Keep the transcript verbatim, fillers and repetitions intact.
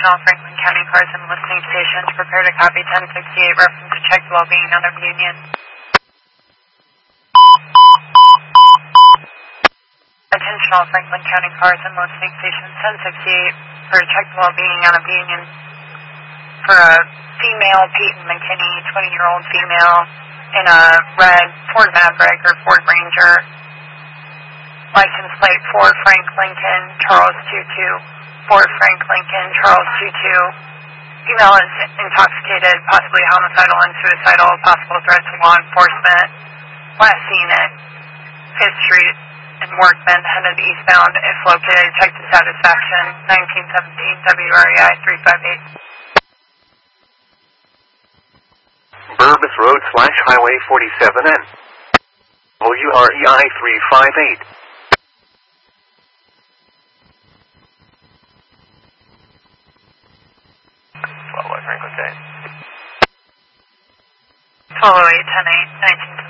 Attention all Franklin County cars and listening stations. Prepare to copy ten sixty-eight. Reference to check the well-being out of Union. Attention all Franklin County cars and listening stations. ten sixty-eight for check the well-being out of Union. For a female, Peyton McKinney, twenty-year-old female, in a red Ford Maverick or Ford Ranger. License plate Ford Frank Lincoln, Charles two two. Ford Frank Lincoln, Charles two two. Female is intoxicated, possibly homicidal and suicidal, possible threat to law enforcement. Last seen at fifth Street in Workman, headed eastbound. If located, check the satisfaction. nineteen seventeen W R E I three five eight. Burbus Road slash Highway forty-seven N. W R E I three five eight. twelve oh eight ten eight, nineteen